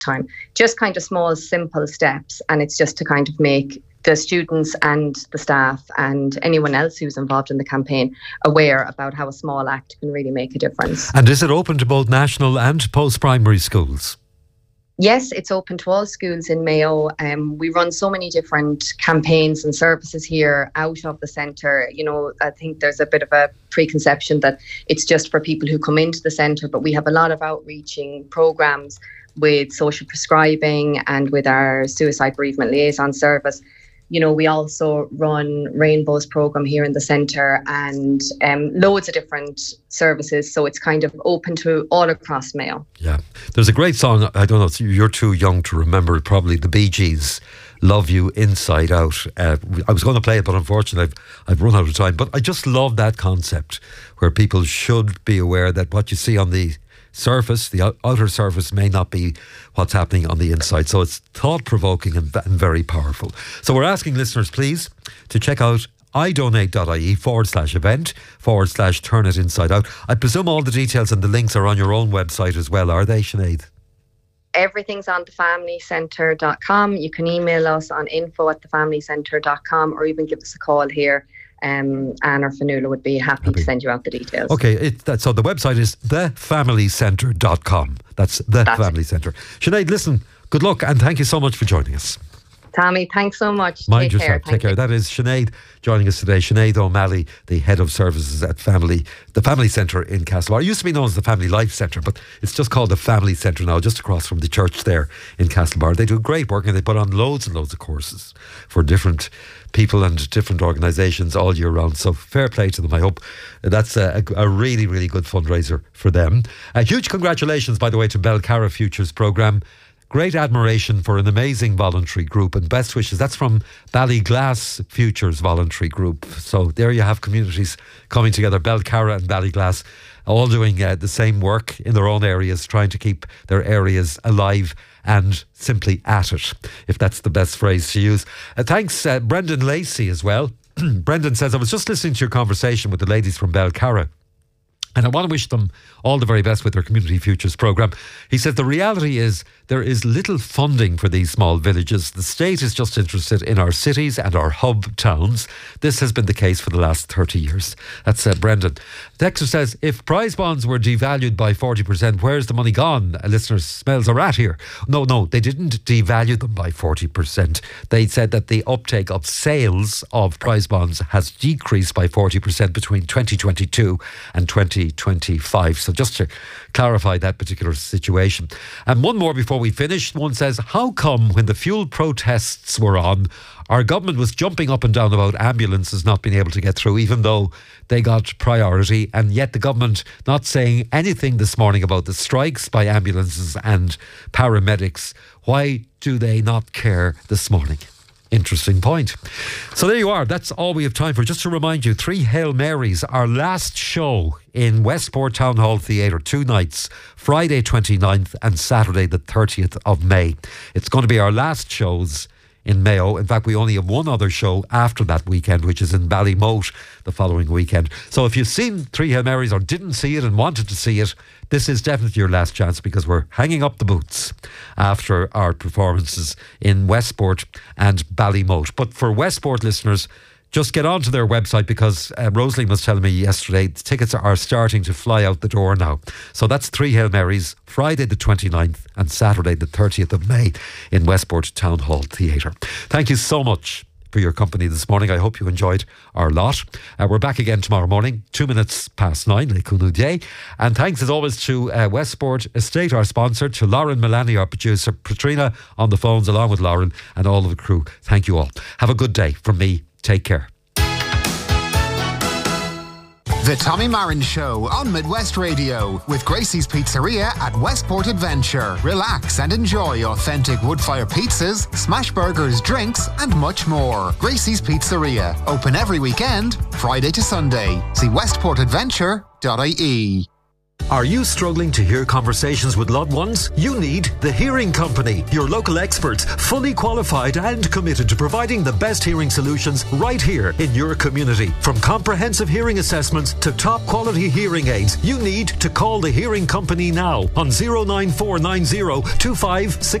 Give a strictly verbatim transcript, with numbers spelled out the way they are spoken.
time. Just kind of small, simple steps, and it's just to kind of make the students and the staff and anyone else who's involved in the campaign aware about how a small act can really make a difference. And is it open to both national and post-primary schools? Yes, it's open to all schools in Mayo. Um, we run so many different campaigns and services here out of the centre. You know, I think there's a bit of a preconception that it's just for people who come into the centre, but we have a lot of outreaching programmes with social prescribing and with our suicide bereavement liaison service. You know, we also run Rainbow's programme here in the centre and um, loads of different services. So it's kind of open to all across Mayo. Yeah. There's a great song, I don't know, you're too young to remember it, probably the Bee Gees, Love You Inside Out. Uh, I was going to play it, but unfortunately I've, I've run out of time. But I just love that concept where people should be aware that what you see on the surface, the outer surface, may not be what's happening on the inside. So it's thought-provoking and, and very powerful. So we're asking listeners, please, to check out idonate.ie forward slash event forward slash turn it inside out. I presume all the details and the links are on your own website as well, are they, Sinead? Everything's on the family centre dot com. You can email us on info at the family centre dot com or even give us a call here. Um, Anne or Fanula would be happy, happy to send you out the details. Okay, it, that, so the website is the family centre dot com. That's the That's Family Centre. Sinead, listen, good luck and thank you so much for joining us. Tommy, thanks so much. Mind Take yourself. care. Take Thank care. You. That is Sinead joining us today. Sinead O'Malley, the head of services at Family, the Family Centre in Castlebar. It used to be known as the Family Life Centre, but it's just called the Family Centre now, just across from the church there in Castlebar. They do great work and they put on loads and loads of courses for different people and different organisations all year round. So fair play to them. I hope that's a, a really, really good fundraiser for them. A huge congratulations, by the way, to Belcarra Futures Programme. Great admiration for an amazing voluntary group and best wishes. That's from Ballyglass Futures Voluntary Group. So there you have communities coming together, Belcarra and Ballyglass, all doing uh, the same work in their own areas, trying to keep their areas alive and simply at it, if that's the best phrase to use. Uh, thanks, uh, Brendan Lacey as well. Brendan says, I was just listening to your conversation with the ladies from Belcarra, and I want to wish them all the very best with their Community Futures programme. He said the reality is there is little funding for these small villages. The state is just interested in our cities and our hub towns. This has been the case for the last thirty years. That's uh, Brendan. Dexter says, if prize bonds were devalued by forty percent, where's the money gone? A listener smells a rat here. No, no, they didn't devalue them by forty percent. They said that the uptake of sales of prize bonds has decreased by forty percent between twenty twenty-two and twenty twenty-five. So just to clarify that particular situation. And one more before we finish. One says, how come when the fuel protests were on, our government was jumping up and down about ambulances not being able to get through, even though they got priority, and yet the government not saying anything this morning about the strikes by ambulances and paramedics? Why do they not care this morning? Interesting point. So there you are. That's all we have time for. Just to remind you, Three Hail Marys, our last show in Westport Town Hall Theatre, two nights, Friday twenty-ninth and Saturday the thirtieth of May. It's going to be our last shows in Mayo. In fact, we only have one other show after that weekend, which is in Ballymote the following weekend. So if you've seen Three Hail Marys or didn't see it and wanted to see it, this is definitely your last chance, because we're hanging up the boots after our performances in Westport and Ballymote. But for Westport listeners, just get onto their website, because uh, Rosalie was telling me yesterday the tickets are starting to fly out the door now. So that's Three Hail Marys, Friday the twenty-ninth and Saturday the thirtieth of May in Westport Town Hall Theatre. Thank you so much for your company this morning. I hope you enjoyed our lot. Uh, we're back again tomorrow morning, two minutes past nine, Le Coup Day. And thanks as always to uh, Westport Estate, our sponsor, to Lauren Milani, our producer, Patrina on the phones along with Lauren and all of the crew. Thank you all. Have a good day from me. Take care. The Tommy Marin Show on Midwest Radio with Gracie's Pizzeria at Westport Adventure. Relax and enjoy authentic wood-fire pizzas, smash burgers, drinks and much more. Gracie's Pizzeria, open every weekend, Friday to Sunday. See westport adventure dot I E. Are you struggling to hear conversations with loved ones? You need The Hearing Company, your local experts, fully qualified and committed to providing the best hearing solutions right here in your community. From comprehensive hearing assessments to top quality hearing aids, you need to call The Hearing Company now on zero nine four nine zero two five six